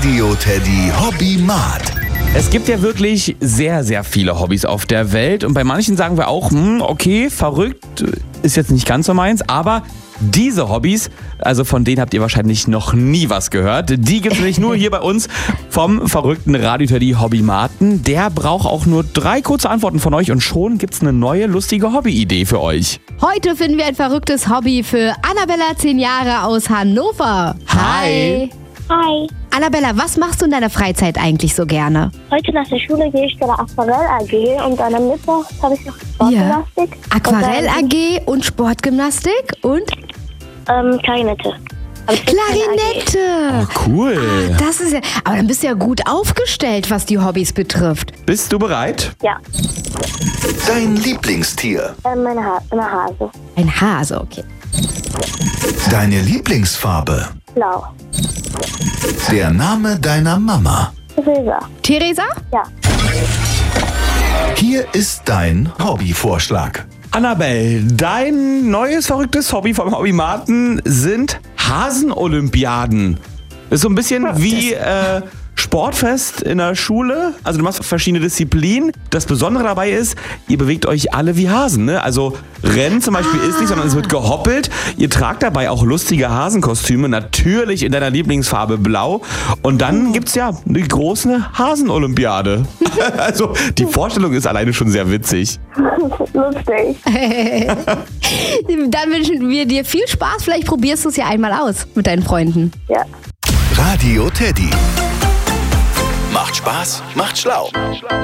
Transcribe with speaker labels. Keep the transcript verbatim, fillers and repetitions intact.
Speaker 1: Radio Teddy Hobbymat.
Speaker 2: Es gibt ja wirklich sehr, sehr viele Hobbys auf der Welt und bei manchen sagen wir auch, hm, okay, verrückt, ist jetzt nicht ganz so meins, aber diese Hobbys, also von denen habt ihr wahrscheinlich noch nie was gehört. Die gibt es nämlich nur hier bei uns vom verrückten Radio Teddy Hobbymaten. Der braucht auch nur drei kurze Antworten von euch und schon gibt es eine neue lustige Hobbyidee für euch.
Speaker 3: Heute finden wir ein verrücktes Hobby für Annabella, zehn Jahre aus Hannover.
Speaker 2: Hi.
Speaker 4: Hi.
Speaker 3: Annabella, was machst du in deiner Freizeit eigentlich so gerne?
Speaker 4: Heute nach der Schule gehe ich zu der Aquarell-A G und dann am Mittwoch habe ich noch Sportgymnastik.
Speaker 3: Aquarell-A G und Sportgymnastik und?
Speaker 4: Ähm, Klarinette. Aber es ist keine
Speaker 3: Klarinette.
Speaker 2: Oh, cool.
Speaker 3: Ah, das ist ja, aber dann bist du ja gut aufgestellt, was die Hobbys betrifft.
Speaker 2: Bist du bereit?
Speaker 4: A G. Ja,
Speaker 1: Dein Lieblingstier.
Speaker 4: ähm, meine ha eine Hase.
Speaker 3: Ein Hase, okay.
Speaker 1: Deine Lieblingsfarbe.
Speaker 4: Blau.
Speaker 1: Der Name deiner Mama.
Speaker 4: Theresa.
Speaker 3: Theresa?
Speaker 4: Ja.
Speaker 1: Hier ist dein Hobbyvorschlag.
Speaker 2: Annabelle, dein neues verrücktes Hobby vom Hobbymaten sind Hasenolympiaden. Ist so ein bisschen wie äh, Sportfest in der Schule. Also du machst verschiedene Disziplinen. Das Besondere dabei ist, ihr bewegt euch alle wie Hasen. Ne? Also Rennen zum Beispiel ist nicht, sondern es wird gehoppelt. Ihr tragt dabei auch lustige Hasenkostüme, natürlich in deiner Lieblingsfarbe blau. Und dann gibt's ja eine große Hasenolympiade. Also die Vorstellung ist alleine schon sehr witzig.
Speaker 4: Lustig.
Speaker 3: Dann wünschen wir dir viel Spaß. Vielleicht probierst du es ja einmal aus mit deinen Freunden.
Speaker 4: Ja.
Speaker 1: Radio Teddy. Macht Spaß, macht schlau.